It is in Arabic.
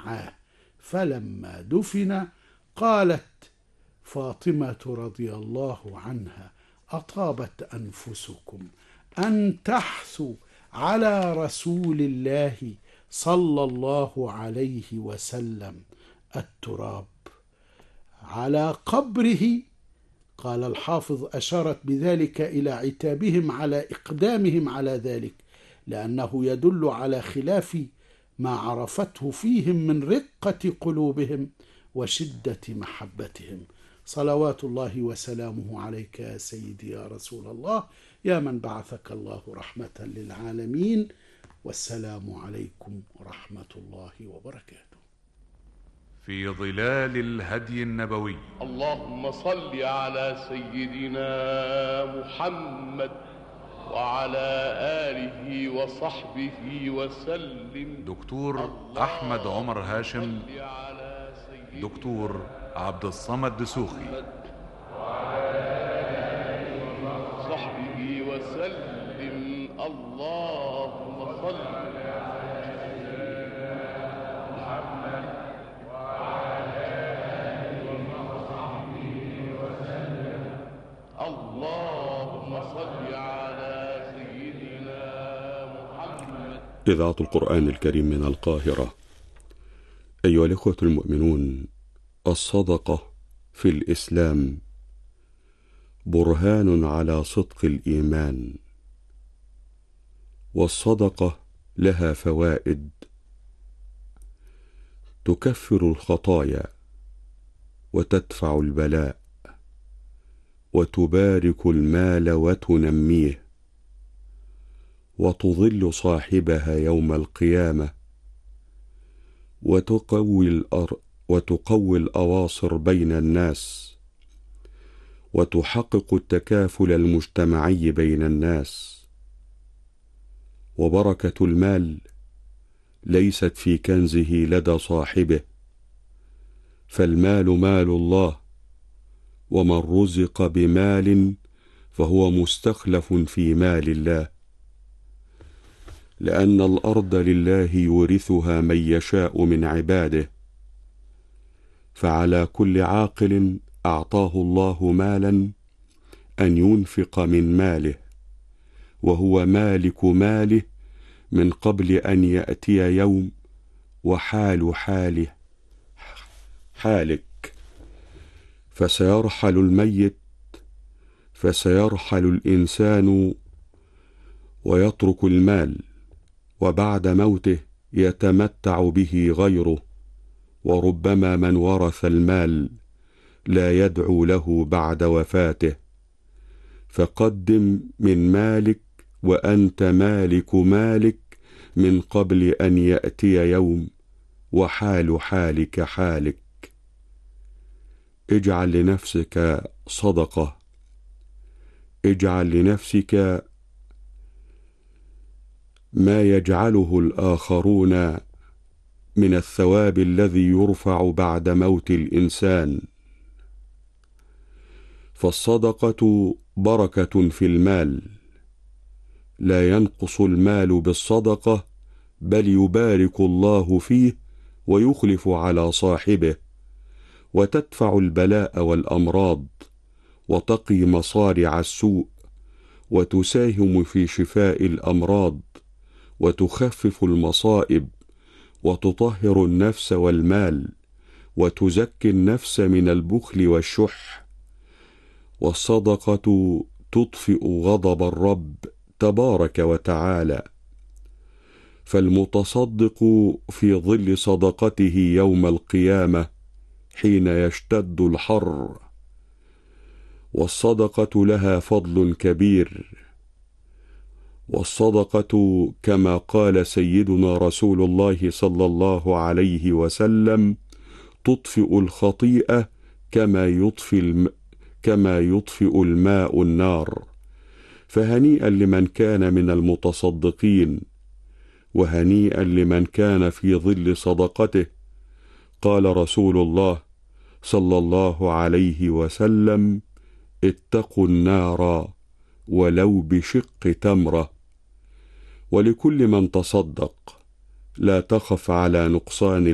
معاه. فلما دفن قالت فاطمة رضي الله عنها: أطابت أنفسكم أن تحثوا على رسول الله صلى الله عليه وسلم التراب على قبره. قال الحافظ: أشارت بذلك إلى عتابهم على إقدامهم على ذلك، لأنه يدل على خلاف ما عرفته فيهم من رقة قلوبهم وشدة محبتهم. صلوات الله وسلامه عليك يا سيدي يا رسول الله، يا من بعثك الله رحمة للعالمين. والسلام عليكم ورحمة الله وبركاته. في ظلال الهدي النبوي. اللهم صل على سيدنا محمد وعلى آله وصحبه وسلم. دكتور أحمد عمر هاشم، دكتور عبد الصمد دسوخي، وصحبه وسلم. اللهم صل على سيدنا محمد. إذاعة القرآن الكريم من القاهرة. أيها الإخوة المؤمنون، الصدقة في الإسلام برهان على صدق الإيمان، والصدقة لها فوائد تكفر الخطايا وتدفع البلاء وتبارك المال وتنميه وتظل صاحبها يوم القيامة وتقوي الأواصر بين الناس وتحقق التكافل المجتمعي بين الناس. وبركة المال ليست في كنزه لدى صاحبه، فالمال مال الله، ومن رزق بمال فهو مستخلف في مال الله، لأن الأرض لله يورثها من يشاء من عباده. فعلى كل عاقل أعطاه الله مالا أن ينفق من ماله، وهو مالك ماله من قبل أن يأتي يوم وحال حاله حالك. فسيرحل الميت، فسيرحل الإنسان ويترك المال، وبعد موته يتمتع به غيره، وربما من ورث المال لا يدعو له بعد وفاته. فقدم من مالك وأنت مالك مالك من قبل أن يأتي يوم وحال حالك حالك. اجعل لنفسك صدقة، اجعل لنفسك ما يجعله الآخرون من الثواب الذي يرفع بعد موت الإنسان. فالصدقة بركة في المال، لا ينقص المال بالصدقة، بل يبارك الله فيه ويخلف على صاحبه، وتدفع البلاء والأمراض، وتقي مصارع السوء، وتساهم في شفاء الأمراض، وتخفف المصائب، وتطهر النفس والمال، وتزكي النفس من البخل والشح. والصدقة تطفئ غضب الرب تبارك وتعالى. فالمتصدق في ظل صدقته يوم القيامة حين يشتد الحر. والصدقة لها فضل كبير، والصدقة كما قال سيدنا رسول الله صلى الله عليه وسلم تطفئ الخطيئة كما يطفئ الماء النار. فهنيئا لمن كان من المتصدقين، وهنيئا لمن كان في ظل صدقته. قال رسول الله صلى الله عليه وسلم: اتقوا النار ولو بشق تمرة. ولكل من تصدق لا تخف على نقصان